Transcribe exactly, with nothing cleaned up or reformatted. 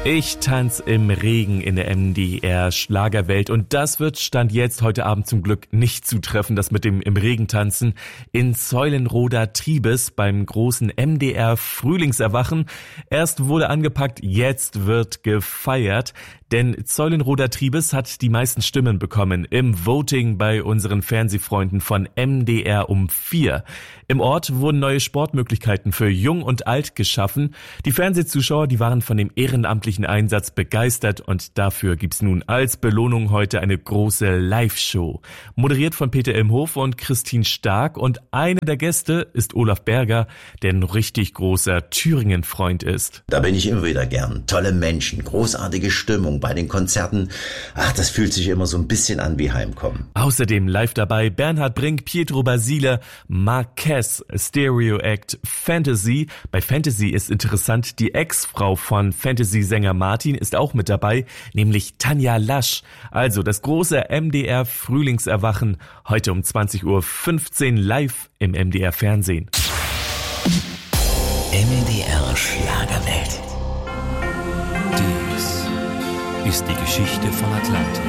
Ich tanz im Regen in der M D R-Schlagerwelt und das wird Stand jetzt heute Abend zum Glück nicht zutreffen, das mit dem im Regen tanzen. In Zeulenroda Triebes beim großen M D R-Frühlingserwachen. Erst wurde angepackt, jetzt wird gefeiert. Denn Zeulenroda Triebes hat die meisten Stimmen bekommen im Voting bei unseren Fernsehfreunden von M D R um vier. Im Ort wurden neue Sportmöglichkeiten für Jung und Alt geschaffen. Die Fernsehzuschauer, die waren von dem ehrenamtlichen Einsatz begeistert und dafür gibt's nun als Belohnung heute eine große Live-Show. Moderiert von Peter Imhof und Christine Stark und einer der Gäste ist Olaf Berger, der ein richtig großer Thüringen-Freund ist. Da bin ich immer wieder gern. Tolle Menschen, großartige Stimmung bei den Konzerten. Ach, das fühlt sich immer so ein bisschen an wie Heimkommen. Außerdem live dabei Bernhard Brink, Pietro Basile, Marquez, Stereo Act, Fantasy. Bei Fantasy ist interessant, die Ex-Frau von Fantasy-Sänger Martin ist auch mit dabei, nämlich Tanja Lasch. Also das große M D R-Frühlingserwachen heute um zwanzig Uhr fünfzehn live im M D R-Fernsehen. M D R Schlagerwelt. Dies ist die Geschichte von Atlantis.